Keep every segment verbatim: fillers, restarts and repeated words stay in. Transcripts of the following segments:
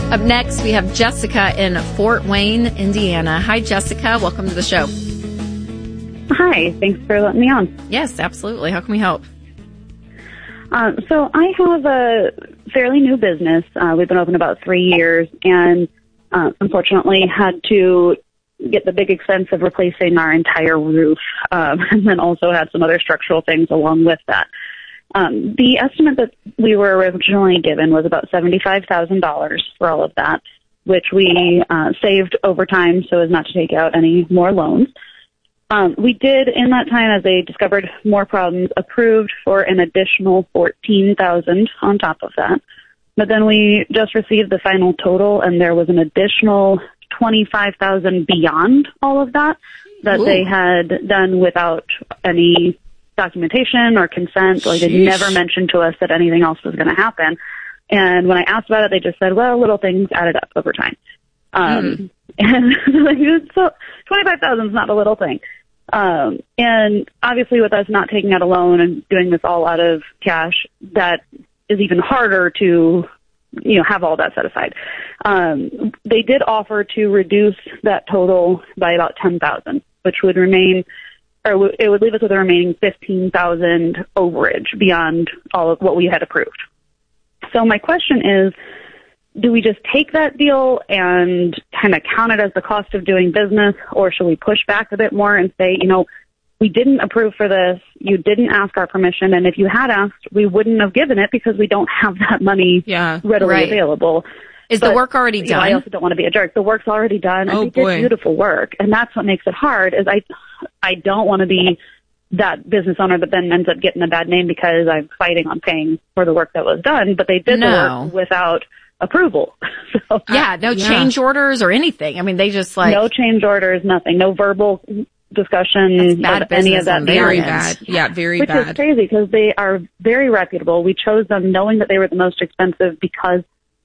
Up next, we have Jessica in Fort Wayne, Indiana. Hi, Jessica. Welcome to the show. Hi. Thanks for letting me on. Yes, absolutely. How can we help? Um, so I have a fairly new business. Uh, we've been open about three years and uh, unfortunately had to get the big expense of replacing our entire roof, um, and then also had some other structural things along with that. Um, the estimate that we were originally given was about seventy-five thousand dollars for all of that, which we uh, saved over time so as not to take out any more loans. Um, we did, in that time, as they discovered more problems, approved for an additional fourteen thousand dollars on top of that. But then we just received the final total, and there was an additional twenty-five thousand dollars beyond all of that that Ooh. They had done without any documentation or consent. Like, they never mentioned to us that anything else was going to happen. And when I asked about it, they just said, well, little things added up over time. Um, mm. And like, so twenty-five thousand is not a little thing. Um, and obviously with us not taking out a loan and doing this all out of cash, that is even harder to, you know, have all that set aside. Um, they did offer to reduce that total by about ten thousand, which would remain, or it would leave us with a remaining fifteen thousand overage beyond all of what we had approved. So my question is, do we just take that deal and kind of count it as the cost of doing business, or should we push back a bit more and say, you know, we didn't approve for this, you didn't ask our permission, and if you had asked, we wouldn't have given it because we don't have that money yeah, readily right. available. Is but, the work already done? You know, I also don't want to be a jerk. The work's already done, and oh, they boy. did beautiful work, and that's what makes it hard, is I, I don't want to be that business owner that then ends up getting a bad name because I'm fighting on paying for the work that was done, but they did no. the work without approval. So, yeah, no yeah. change orders or anything. I mean, they just like... No change orders, nothing. No verbal discussion bad of any of that. Very bad. Yeah, very Which bad. Which is crazy because they are very reputable. We chose them knowing that they were the most expensive because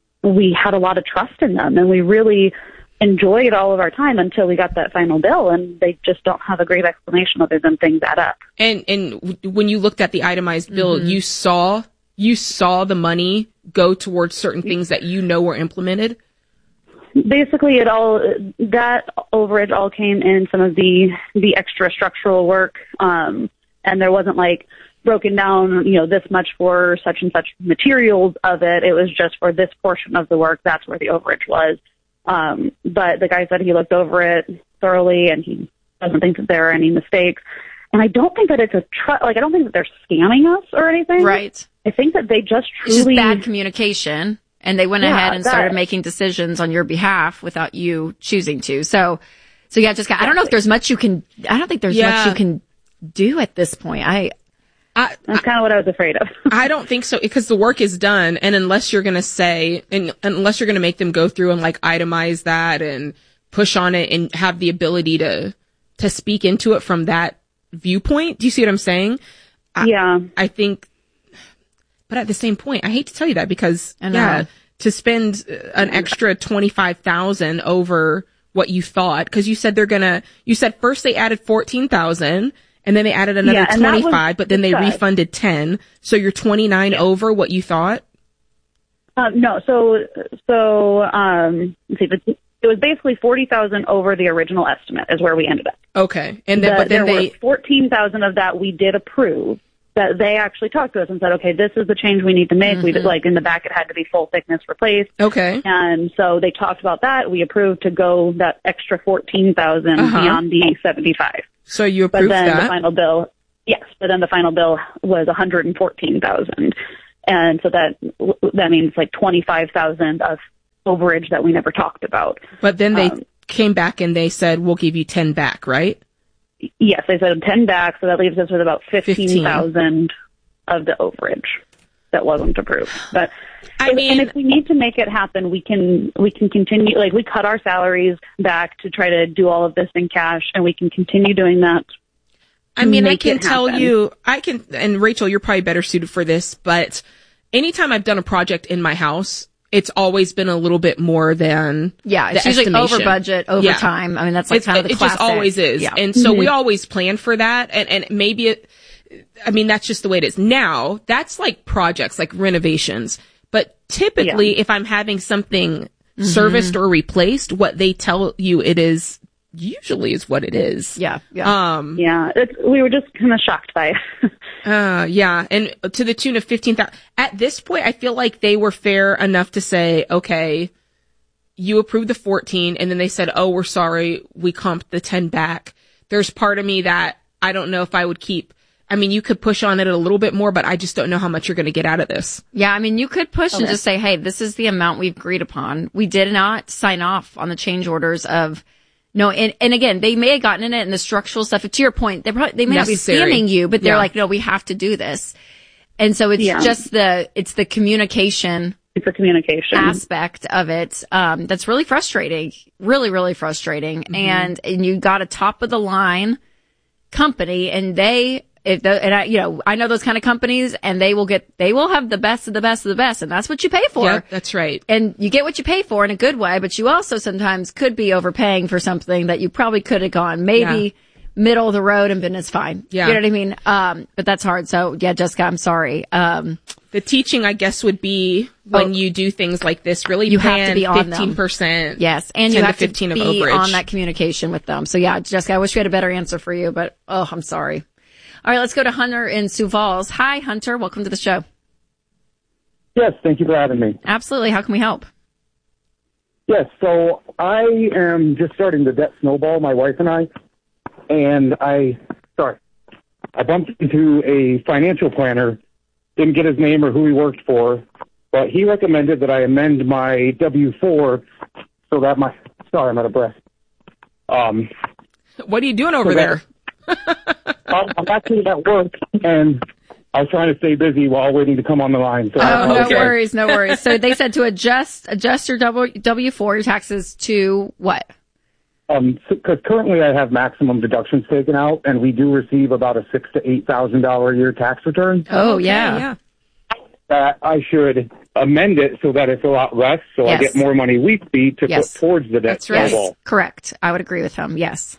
we had a lot of trust in them, and we really enjoyed all of our time until we got that final bill, and they just don't have a great explanation other than things add up. And and when you looked at the itemized bill, mm-hmm. you saw you saw the money go towards certain things that you know were implemented? Basically, it all, that overage all came in some of the, the extra structural work, um, and there wasn't like broken down, you know, this much for such and such materials of it. It was just for this portion of the work. That's where the overage was. Um, but the guy said he looked over it thoroughly and he doesn't think that there are any mistakes. And I don't think that it's a tr- like I don't think that they're scamming us or anything. Right. I think that they just truly it's just bad communication, and they went yeah, ahead and that. started making decisions on your behalf without you choosing to. So, so yeah, just I don't know if there's much you can. I don't think there's yeah. much you can do at this point. I. I, That's kind of what I was afraid of. I don't think so, because the work is done, and unless you're going to say, and unless you're going to make them go through and like itemize that and push on it and have the ability to to speak into it from that viewpoint. Do you see what I'm saying? I, yeah. I think, but at the same point, I hate to tell you that because yeah, to spend an extra twenty-five thousand over what you thought, because you said they're gonna, you said first they added fourteen thousand. And then they added another yeah, twenty-five, but then they discussed. refunded ten. So you're twenty-nine yeah. over what you thought? Um, no, so, so, um, let's see, it was basically forty thousand over the original estimate is where we ended up. Okay. And then, the, but then there they, were fourteen thousand of that we did approve, that they actually talked to us and said, okay, this is the change we need to make. Mm-hmm. We did, like, in the back it had to be full thickness replaced. Okay. And so they talked about that. We approved to go that extra fourteen thousand uh-huh. beyond the seventy-five. So you approved but then that? The final bill, yes, but then the final bill was one hundred fourteen thousand. And so that, that means like twenty-five thousand of overage that we never talked about. But then they um, came back and they said, we'll give you ten back, right? Yes, they said ten back, so that leaves us with about fifteen thousand of the overage that wasn't approved. But I if, mean, and if we need to make it happen, we can we can continue. Like, we cut our salaries back to try to do all of this in cash, and we can continue doing that. I mean, I can tell you, I can, and Rachel, you're probably better suited for this, but anytime I've done a project in my house, it's always been a little bit more than yeah, it's the usually estimation. over budget, over yeah. time. I mean, that's like it's, kind of the it classic. just always is, yeah. and so mm-hmm. we always plan for that, and and maybe it. I mean, that's just the way it is now. That's like projects, like renovations. But typically, yeah. if I'm having something mm-hmm. serviced or replaced, what they tell you it is usually is what it is. Yeah. Yeah. Um, yeah. It's, we were just kind of shocked by it. uh, yeah. And to the tune of fifteen thousand. At this point, I feel like they were fair enough to say, okay, you approved the fourteen, and then they said, oh, we're sorry, we comped the ten back. There's part of me that I don't know if I would keep. I mean, you could push on it a little bit more, but I just don't know how much you're going to get out of this. Yeah, I mean, you could push okay. and just say, hey, this is the amount we've agreed upon. We did not sign off on the change orders of, no, and, and again, they may have gotten in it and the structural stuff. To your point, they probably, they may Necessary. not be scamming you, but they're Yeah. like, no, we have to do this. And so it's Yeah. just the, it's the communication It's a communication aspect of it. Um, that's really frustrating. Really, really frustrating. Mm-hmm. And, and you got a top of the line company and they, if the, and I, you know, I know those kind of companies and they will get, they will have the best of the best of the best. And that's what you pay for. Yeah, that's right. And you get what you pay for in a good way, but you also sometimes could be overpaying for something that you probably could have gone maybe Yeah. middle of the road and been as fine. Yeah. You know what I mean? Um, but that's hard. So yeah, Jessica, I'm sorry. Um, The teaching, I guess, would be when Oh. you do things like this, really You have to plan be on them. fifteen percent. yes. And you ten have to to fifteen be of overage. on that communication with them. So yeah, Jessica, I wish we had a better answer for you, but oh, I'm sorry. All right, let's go to Hunter in Sioux Falls. Hi, Hunter. Welcome to the show. Yes, thank you for having me. Absolutely. How can we help? Yes, so I am just starting the debt snowball, my wife and I, and I, sorry, I bumped into a financial planner, didn't get his name or who he worked for, but he recommended that I amend my W four so that my, sorry, I'm out of breath. Um, What are you doing over So there? I'm I'm actually at work, and I was trying to stay busy while waiting to come on the line. So I Oh, no apologize. worries, no worries. So they said to adjust adjust your W four, your taxes to what? Um, because currently I have maximum deductions taken out, and we do receive about a six to eight thousand dollar a year tax return. Oh, Okay, yeah. yeah. That I should amend it so that it's a lot less, so Yes. I get more money weekly to Yes. put towards the debt That's right. snowball. Yes, correct. I would agree with him. Yes.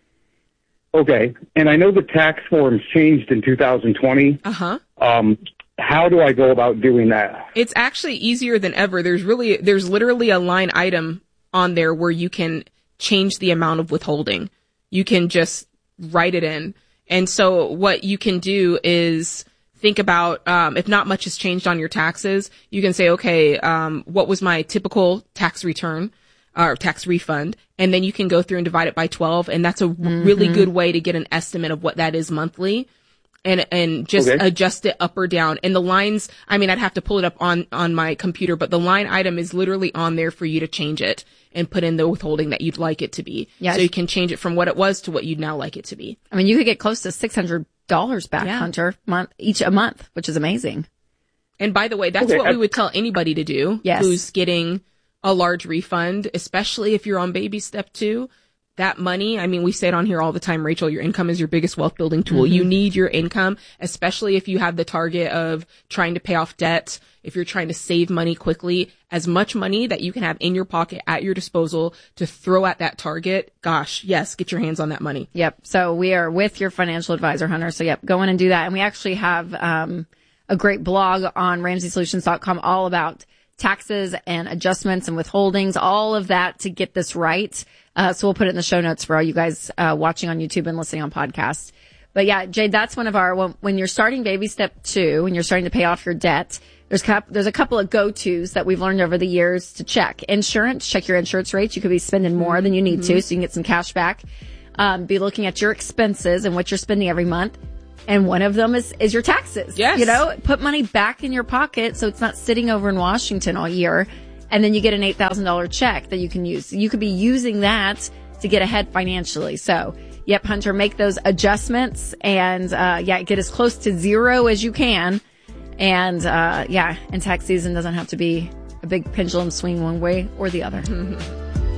Okay, and I know the tax forms changed in two thousand twenty. Uh-huh. Um, how do I go about doing that? It's actually easier than ever. There's really, there's literally a line item on there where you can change the amount of withholding. You can just write it in. And so what you can do is think about, um, if not much has changed on your taxes, you can say, okay, um, what was my typical tax return or tax refund? And then you can go through and divide it by twelve. And that's a mm-hmm. really good way to get an estimate of what that is monthly. And, and just Okay. adjust it up or down. And the lines, I mean, I'd have to pull it up on, on my computer, but the line item is literally on there for you to change it and put in the withholding that you'd like it to be. Yes. So you can change it from what it was to what you'd now like it to be. I mean, you could get close to six hundred dollars back, Yeah. Hunter, month, each a month, which is amazing. And by the way, that's Okay, what I- we would tell anybody to do Yes. who's getting a large refund, especially if you're on baby step two. That money, I mean, we say it on here all the time, Rachel, your income is your biggest wealth building tool. Mm-hmm. You need your income, especially if you have the target of trying to pay off debt, if you're trying to save money quickly, as much money that you can have in your pocket at your disposal to throw at that target. Gosh, yes, get your hands on that money. Yep. So we are with your financial advisor, Hunter. So yep, go in and do that. And we actually have, um, a great blog on ramsey solutions dot com all about taxes and adjustments and withholdings, all of that to get this right. Uh, so we'll put it in the show notes for all you guys, uh, watching on YouTube and listening on podcasts. But yeah, Jade, that's one of our, when, when you're starting baby step two, when you're starting to pay off your debt, there's cap, there's a couple of go-tos that we've learned over the years to check. Insurance, check your insurance rates. You could be spending more than you need to, so you can get some cash back. Um, be looking at your expenses and what you're spending every month. And one of them is, is your taxes. Yes. You know, put money back in your pocket so it's not sitting over in Washington all year. And then you get an eight thousand dollars check that you can use. You could be using that to get ahead financially. So, yep, Hunter, make those adjustments and, uh, yeah, get as close to zero as you can. And, uh, yeah, and tax season doesn't have to be a big pendulum swing one way or the other.